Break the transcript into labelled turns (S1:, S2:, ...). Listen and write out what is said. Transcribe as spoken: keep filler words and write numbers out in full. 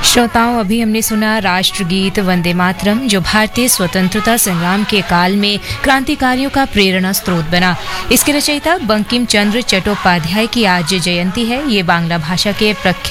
S1: श्रोताओं, अभी हमने सुना राष्ट्रगीत वंदे मातरम, जो भारतीय स्वतंत्रता संग्राम के काल में क्रांतिकारियों का प्रेरणा स्रोत बना। इसके रचयिता बंकिम चंद्र चट्टोपाध्याय की आज जयंती है। ये बांग्ला भाषा के प्रख्यात